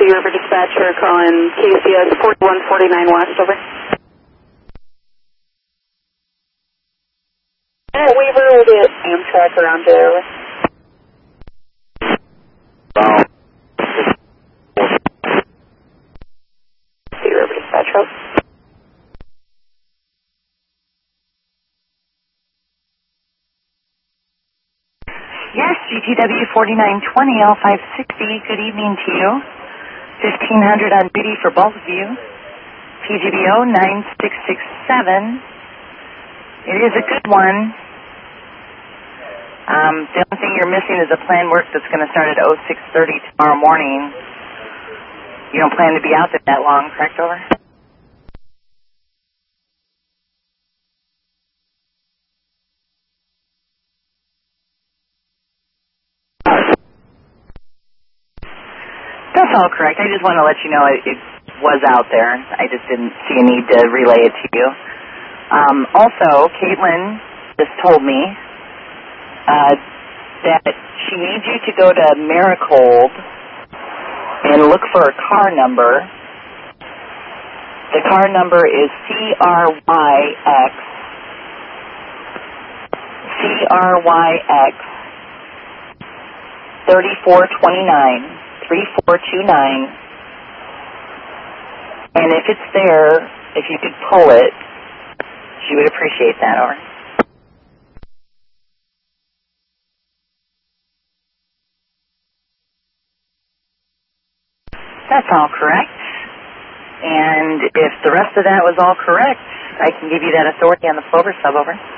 River dispatcher calling KCS 4149 West, over. Weaver, we'll do Amtrak around there, over. Cedar River dispatcher, over. Yes, GTW 4920 L560, good evening to you. 1500 on duty for both of you. PGBO 9667. It is a good one. The only thing you're missing is a planned work that's going to start at 0630 tomorrow morning. You don't plan to be out there that long, correct, over? That's all correct. I just want to let you know it was out there. I just didn't see a need to relay it to you. Also, Caitlin just told me that she needs you to go to Maricold and look for a car number. The car number is CRYX 3429. 3429, and if it's there, if you could pull it, she would appreciate that, over. That's all correct, and if the rest of that was all correct, I can give you that authority on the Plover sub, over.